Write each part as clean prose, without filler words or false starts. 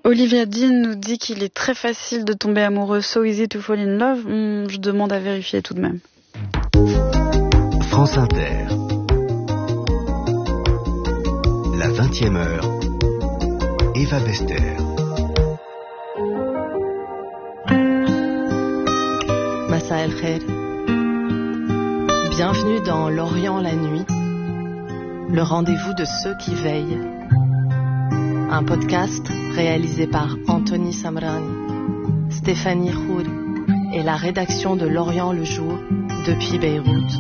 Olivia Dean nous dit qu'il est très facile de tomber amoureux, so easy to fall in love. Je demande à vérifier tout de même. France Inter. La 20e heure. Eva Bester. Massa el Khair. Bienvenue dans L'Orient la nuit, le rendez-vous de ceux qui veillent. Un podcast réalisé par Anthony Samrani, Stéphanie Khouri et la rédaction de L'Orient le jour depuis Beyrouth.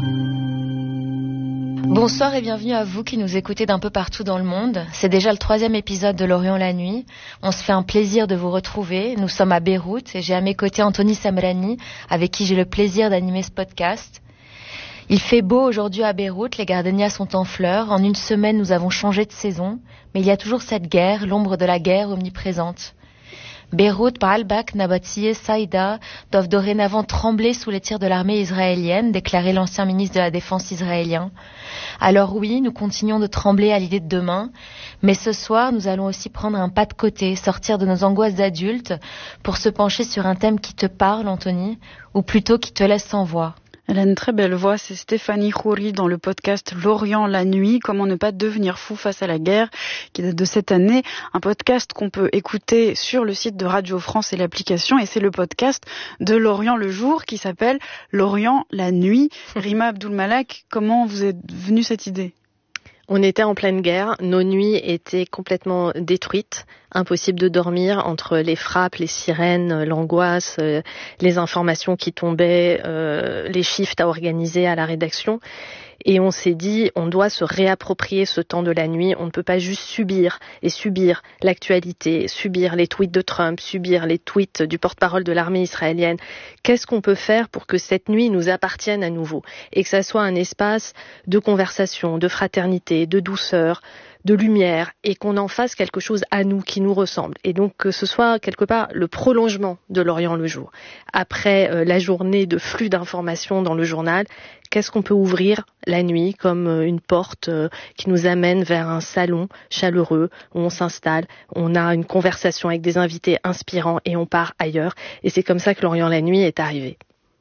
Bonsoir et bienvenue à vous qui nous écoutez d'un peu partout dans le monde. C'est déjà le 3e épisode de L'Orient la nuit. On se fait un plaisir de vous retrouver. Nous sommes à Beyrouth et j'ai à mes côtés Anthony Samrani avec qui j'ai le plaisir d'animer ce podcast. Il fait beau aujourd'hui à Beyrouth, les gardenias sont en fleurs. En une semaine, nous avons changé de saison. Mais il y a toujours cette guerre, l'ombre de la guerre omniprésente. Beyrouth, Baalbek, Nabatie, Saïda doivent dorénavant trembler sous les tirs de l'armée israélienne, déclarait l'ancien ministre de la Défense israélien. Alors oui, nous continuons de trembler à l'idée de demain, mais ce soir, nous allons aussi prendre un pas de côté, sortir de nos angoisses d'adultes pour se pencher sur un thème qui te parle, Anthony, ou plutôt qui te laisse sans voix. Elle a une très belle voix, c'est Stéphanie Khouri dans le podcast L'Orient la nuit, comment ne pas devenir fou face à la guerre, qui date de cette année, un podcast qu'on peut écouter sur le site de Radio France et l'application, et c'est le podcast de L'Orient le jour qui s'appelle L'Orient la nuit. Rima Abdulmalak, comment vous est venue cette idée ? On était en pleine guerre, nos nuits étaient complètement détruites, impossible de dormir entre les frappes, les sirènes, l'angoisse, les informations qui tombaient, les shifts à organiser à la rédaction. Et on s'est dit, on doit se réapproprier ce temps de la nuit. On ne peut pas juste subir l'actualité, subir les tweets de Trump, subir les tweets du porte-parole de l'armée israélienne. Qu'est-ce qu'on peut faire pour que cette nuit nous appartienne à nouveau et que ça soit un espace de conversation, de fraternité, de douceur, de lumière, et qu'on en fasse quelque chose à nous, qui nous ressemble. Et donc que ce soit quelque part le prolongement de L'Orient le jour. Après la journée de flux d'informations dans le journal, qu'est-ce qu'on peut ouvrir la nuit comme une porte qui nous amène vers un salon chaleureux où on s'installe, on a une conversation avec des invités inspirants et on part ailleurs. Et c'est comme ça que L'Orient la nuit est arrivé.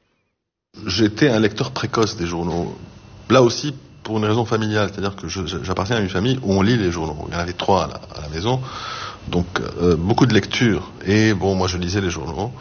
J'étais un lecteur précoce des journaux. Là aussi, pour une raison familiale, c'est-à-dire que j'appartiens à une famille où on lit les journaux. Il y en avait 3 à la maison, donc beaucoup de lectures. Et bon, moi je lisais les journaux.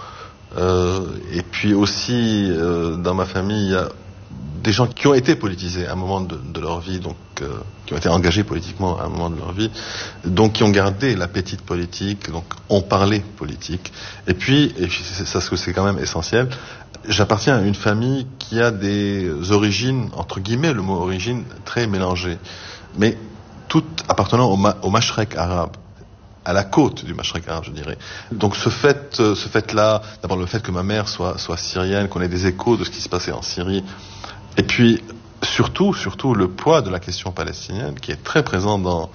Et puis aussi, dans ma famille, il y a des gens qui ont été politisés à un moment de leur vie, donc qui ont été engagés politiquement à un moment de leur vie, donc qui ont gardé l'appétit politique, donc ont parlé politique. Et puis ça c'est quand même essentiel, j'appartiens à une famille qui a des origines, entre guillemets le mot origine, très mélangées, mais toutes appartenant au Mashrek arabe, à la côte du Mashrek arabe, je dirais. Donc ce fait-là, d'abord le fait que ma mère soit syrienne, qu'on ait des échos de ce qui se passait en Syrie, et puis surtout le poids de la question palestinienne qui est très présent dans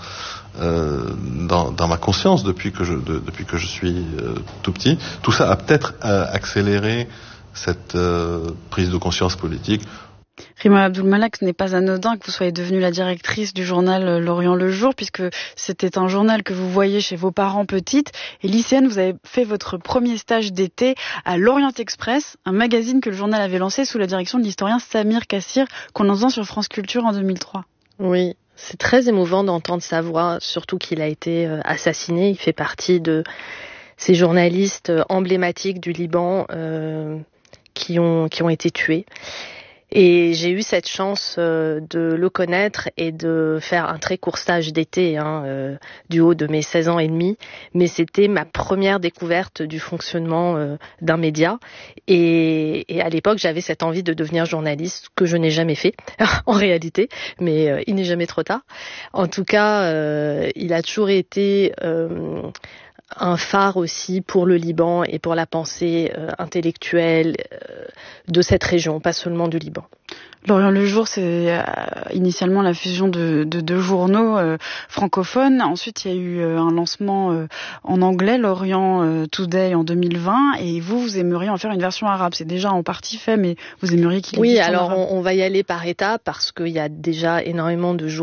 ma conscience depuis que je suis tout petit. Tout ça a peut-être accéléré cette prise de conscience politique. Rima Abdulmalak, ce n'est pas anodin que vous soyez devenue la directrice du journal L'Orient le jour, puisque c'était un journal que vous voyez chez vos parents petites. Et lycéenne, vous avez fait votre premier stage d'été à l'Orient Express, un magazine que le journal avait lancé sous la direction de l'historien Samir Kassir, qu'on entend sur France Culture en 2003. Oui, c'est très émouvant d'entendre sa voix, surtout qu'il a été assassiné. Il fait partie de ces journalistes emblématiques du Liban qui ont été tués. Et j'ai eu cette chance de le connaître et de faire un très court stage d'été du haut de mes 16 ans et demi. Mais c'était ma première découverte du fonctionnement d'un média. Et à l'époque, j'avais cette envie de devenir journaliste, que je n'ai jamais fait en réalité. Mais il n'est jamais trop tard. En tout cas, il a toujours été un phare aussi pour le Liban et pour la pensée intellectuelle de cette région, pas seulement du Liban. L'Orient le jour, c'est initialement la fusion de 2 journaux francophones. Ensuite, il y a eu un lancement en anglais, L'Orient Today en 2020. Et vous aimeriez en faire une version arabe. C'est déjà en partie fait, mais vous aimeriez qu'il existe en arabe. Oui, alors on va y aller par étapes parce qu'il y a déjà énormément de journaux